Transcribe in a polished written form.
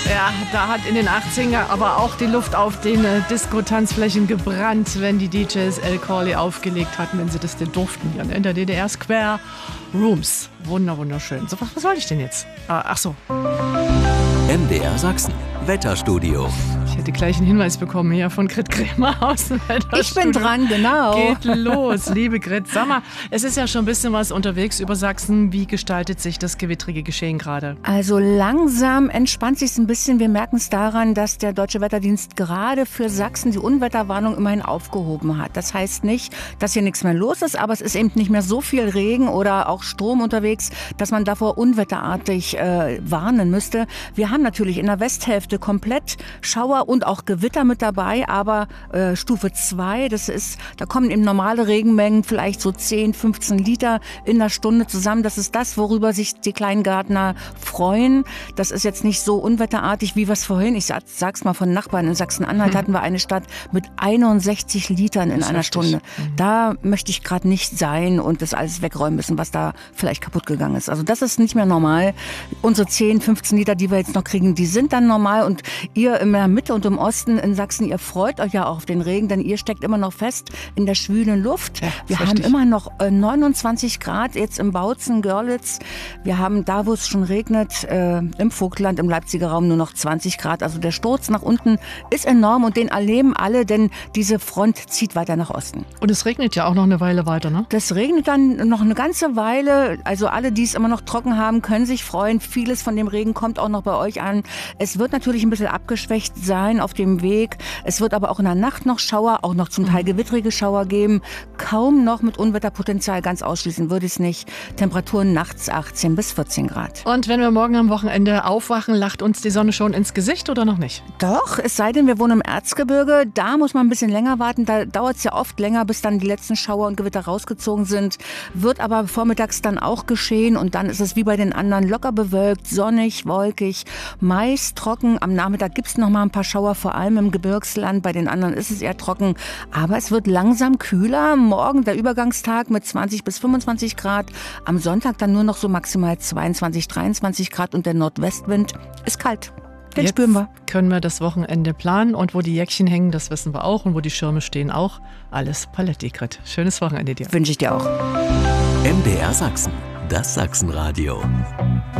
Ja, da hat in den 80er aber auch die Luft auf den Disco-Tanzflächen gebrannt, wenn die DJs El Corley aufgelegt hatten, wenn sie das denn durften. Hier in der DDR Square Rooms. Wunderschön. So, was wollte ich denn jetzt? Ach so. MDR Sachsen, Wetterstudio. Ich hätte gleich einen Hinweis bekommen hier von Grit Kremer aus dem Wetterstudio. Ich bin dran, genau. Geht los, liebe Grit. Sag mal, es ist ja schon ein bisschen was unterwegs über Sachsen. Wie gestaltet sich das gewittrige Geschehen gerade? Also langsam entspannt sich es ein bisschen. Wir merken es daran, dass der Deutsche Wetterdienst gerade für Sachsen die Unwetterwarnung immerhin aufgehoben hat. Das heißt nicht, dass hier nichts mehr los ist, aber es ist eben nicht mehr so viel Regen oder auch Sturm unterwegs, dass man davor unwetterartig warnen müsste. Wir haben natürlich in der Westhälfte komplett Schauer und auch Gewitter mit dabei, aber Stufe 2, da kommen eben normale Regenmengen, vielleicht so 10, 15 Liter in der Stunde zusammen. Das ist das, worüber sich die Kleingärtner freuen. Das ist jetzt nicht so unwetterartig, wie wir es vorhin, ich sag's mal von Nachbarn in Sachsen-Anhalt, hatten wir eine Stadt mit 61 Litern in einer Stunde. Da möchte ich gerade nicht sein und das alles wegräumen müssen, was da vielleicht kaputt gegangen ist. Also das ist nicht mehr normal. Unsere 10, 15 Liter, die wir jetzt noch kriegen, die sind dann normal und ihr in der Mitte und im Osten in Sachsen, ihr freut euch ja auch auf den Regen, denn ihr steckt immer noch fest in der schwülen Luft. Ja, wir haben immer noch 29 Grad jetzt im Bautzen, Görlitz. Wir haben da, wo es schon regnet, im Vogtland, im Leipziger Raum nur noch 20 Grad. Also der Sturz nach unten ist enorm und den erleben alle, denn diese Front zieht weiter nach Osten. Und es regnet ja auch noch eine Weile weiter, ne? Das regnet dann noch eine ganze Weile. Also alle, die es immer noch trocken haben, können sich freuen. Vieles von dem Regen kommt auch noch bei euch an. Es wird natürlich ein bisschen abgeschwächt sein auf dem Weg. Es wird aber auch in der Nacht noch Schauer, auch noch zum Teil gewittrige Schauer geben. Kaum noch mit Unwetterpotenzial, ganz ausschließen würde ich es nicht. Temperaturen nachts 18 bis 14 Grad. Und wenn wir morgen am Wochenende aufwachen, lacht uns die Sonne schon ins Gesicht oder noch nicht? Doch, es sei denn, wir wohnen im Erzgebirge. Da muss man ein bisschen länger warten. Da dauert es ja oft länger, bis dann die letzten Schauer und Gewitter rausgezogen sind. Wird aber vormittags dann auch geschehen und dann ist es wie bei den anderen locker bewölkt, sonnig, wolkig, meist trocken. Am Nachmittag gibt es noch mal ein paar Schauer, vor allem im Gebirgsland. Bei den anderen ist es eher trocken. Aber es wird langsam kühler. Morgen der Übergangstag mit 20 bis 25 Grad. Am Sonntag dann nur noch so maximal 22, 23 Grad und der Nordwestwind ist kalt. Den spüren wir. Können wir das Wochenende planen und wo die Jäckchen hängen, das wissen wir auch und wo die Schirme stehen auch. Alles Paletti, Grit. Schönes Wochenende dir. Wünsche ich dir auch. MDR Sachsen, das Sachsenradio.